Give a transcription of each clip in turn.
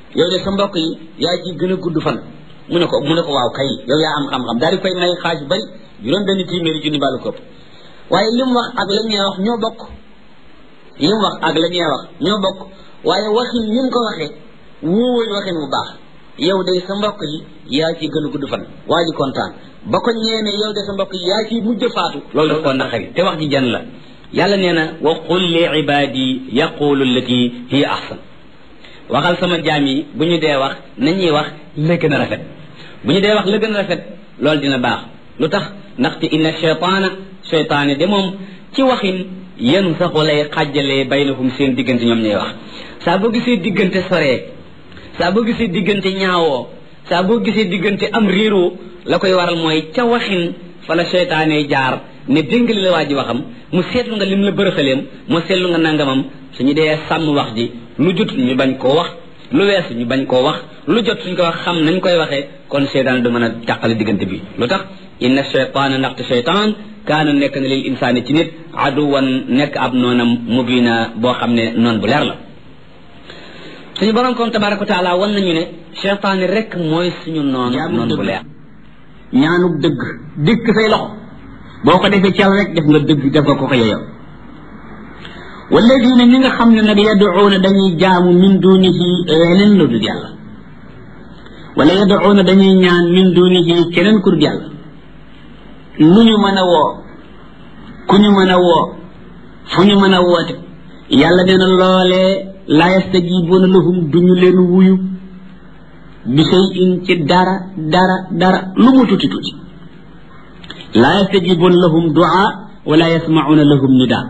yow de sa mbokk yi yaa ci gën a gudd fan mu ne ko waaw kay yow yaa am xam-xam daal di koy may xaaj bu bari juróom benn téeméeri junni baalu kopp waaye li mu wax ak la ñuy wax ñoo bokk li mu wax ak la ñuy wax ñoo bokk waaye waxin ni mu ko waxee wóowul waxin bu baax yow de sa mbokk yi yaa ci gën a gudd fan waa ji kontaan ba ko ñeene yow de sa mbokk yi yaa ci mujj faatu loolu daf koo naqari te wax ji jan la yàlla nee na wa qul li ibadi yaqulu allati hiya ahsan waxal sama jaam yi bu ñu dee wax nañuy wax la gën a rafet bu ñu dee wax la gën a rafet loolu dina baax lu tax ndaxte inna cheytaane de moom ci waxin yéen saxu lay xàjjalee baynahum seen diggante ñoom ñuy wax saa boo gisee diggante soree saa boo gisee diggante ñaawoo saa boo gisee diggante am réeroo la koy waral mooy ca waxin fa la cheytaane jaar ne déngali la waa ji waxam mu seetlu nga lim la bërëxaleem mu seetlu nga nangamam suñu dee sàmm wax ji lu jot ñu bañ koo wax lu weesu ñu bañ koo wax lu jot suñ ko wax xam nañ koy waxee kon cheytaan du mën a tàqale diggante bi lu tax inna cheytaana ndaxte cheytaan kaana nekk na lil insaani ci nit aduwan nekk ab noonam mubina boo xam ne noon bu leer la suñu borom kon tabaraka wa taala wan nañu ne cheytaani rek mooy suñu noon bu leer ñaanuk dëgg dikk say loxo boo ko defee ci yàlla rek def nga dëgg def nga ko yeyoo walladina ñi nga xam ne nag yaduuna dañuy jaamu min dunihi leneen lu dul yàlla wala yaduuna dañuy ñaan min dunihi keneen ku dul yàlla lu ñu mën a woo ku ñu mën a woo fu ñu mën a woote yàlla nee na loolee la yastajibuuna lahum duñu leen wuyu bi shay'in ci dara lu mu tuuti tuuti la yastajibuuna lahum du'a wala yasma'una lahum nida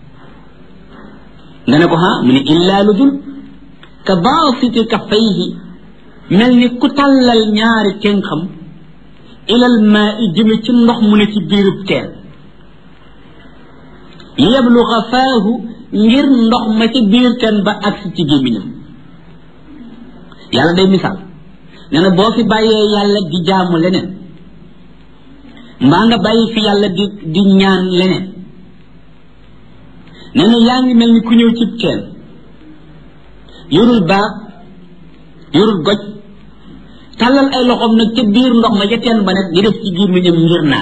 nga ne ko mu ne illaa lu dul ka baasiti kaffayhi mel ni ku tàllal ñaari tenxam ilal maa i jëme ci ndox mu ne ci biirub teen yabluga faahu ngir ndox ma ci biir teen ba agsi ci gémmiñam yàlla day misaal nee na boo fi bàyyee yàlla di jaamu leneen mbaa nga bàyyi fi yàlla di ñaan leneen nee na yaa ngi mel ni ku ñëw cib teen yorul baag yorul goj tàllal ay loxoom nag ca biir ndox ma ca teen ba nag di def ci gémmiñam ngir naan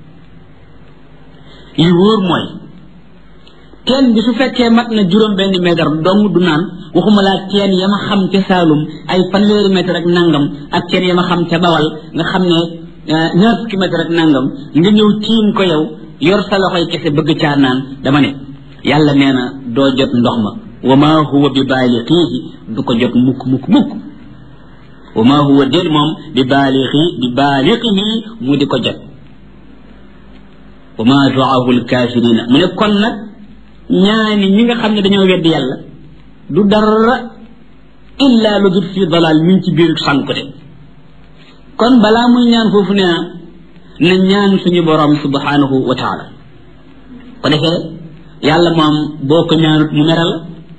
li wóor mooy teen bi su fekkee mat na juróom benn mètre dong du naan waxuma laa teen ya ma xam ca Saalum ay fanweeri mètre ak nangam ak teen ya ma xam ca Bawal nga xam ne ñaar fukki mètre ak nangam nga ñëw tiim ko yow yor sa loxoy kese bëgg caa naan dama ne yàlla nee na doo jot ndox ma wa ma huwa bi baalixiihi du ko jot mukk wa ma huwa déet moom bi baalixihi mu di ko jot wa ma du'aahu alkaafirina mu ne kon nag ñaani ñi nga xam ne dañoo weddi yàlla du dara illa lu dul fi dalal min ci biir sànku de kon balaa muy ñaan foofu ne na ñaan suñu borom subhanahu wa taala ko defee yàlla moom boo ko ñaanut mu meral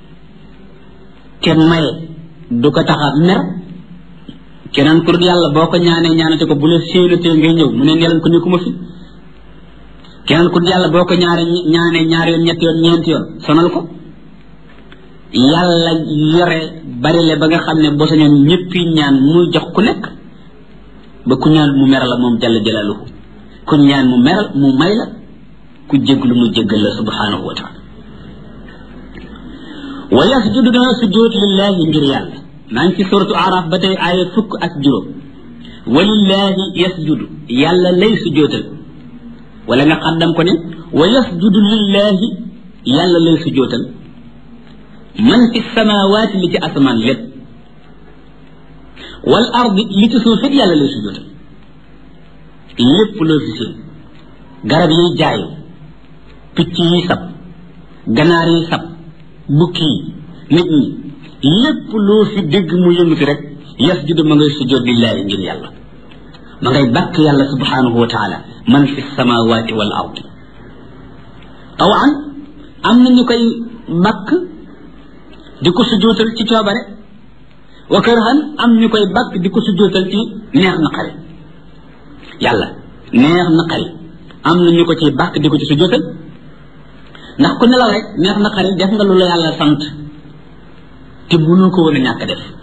te maye du ko tax a mer keneen ku dul yàlla boo ko ñaanate ko bu la séenatee ngay ñëw mu ne neelan ko ni ku ma fi keneen ku dul yàlla boo ko ñaanee ñaari yoon ñetti yoon ñeenti yoon sonal ko yàlla yore bari le ba nga xam ne boo sañoon ñëppi ñaan muy jox ku nekk ba ku ñaan mu meral la moom jalla jalaaluhu ku ñaan mu meral mu may la ku jéglu mu jéggal la subhanahu wa taala wa yasjudu dana sujjóot lillahi ngir yàlla maa ngi ci suratu araf ba tey aaya 10 walillahi yasjudu yàlla lay sujjóotal wala nga xaddam ko ne wa yasjudu lillahi yàlla lay sujjóotal man fi samawaati li ci asamaan lépp wal ardi li ci suuf it yàlla lay sujjóotal lépp loo fi seen garab yi jaayu picc yi sab ganaar yi sab bukki yi nit ñi lépp loo fi dégg mu yëngati rek yasjudu ma ngay sujjóot lillahi ngir yàlla ma ngay bàkk yàlla subhanahu wa taala man fi samawati wal ardi tawan am na ñu koy bàkk di ko sujjóotal ci coobare wa karhan am ñu koy bàkk di ko sujjóotal ci neex na xari yàlla neex na xari am na ñu ko ci bàkk di ko ci sujjóotal ndax ku nelaw rek neex na xari def nga lu la yàlla sant te mënoo ko woon a ñàkk def